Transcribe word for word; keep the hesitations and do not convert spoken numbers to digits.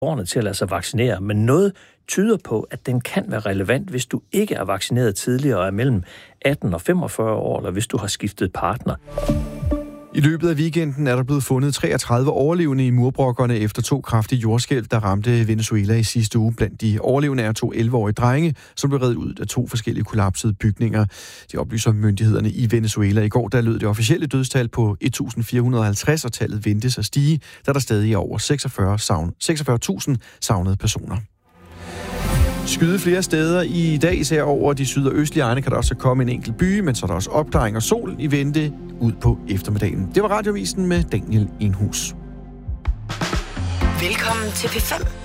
årene til at lade sig vaccinere, men noget tyder på, at den kan være relevant, hvis du ikke er vaccineret tidligere og er mellem atten og femogfyrre år, eller hvis du har skiftet partner. I løbet af weekenden er der blevet fundet treogtredive overlevende i murbrokkerne efter to kraftige jordskælv, der ramte Venezuela i sidste uge. Blandt de overlevende er to elleve-årige drenge, som blev reddet ud af to forskellige kollapsede bygninger. De oplyser myndighederne i Venezuela. I går der lød det officielle dødstal på et tusind fire hundrede og halvtreds, og tallet ventes at stige, da der stadig er over seksogfyrre tusind savnede personer. Skyde flere steder i dag, især over de syd- og østlige egne, kan der også komme en enkelt by, men så er der også opklaring og sol i vente ud på eftermiddagen. Det var Radiovisen med Daniel Enhus. Velkommen til P fem.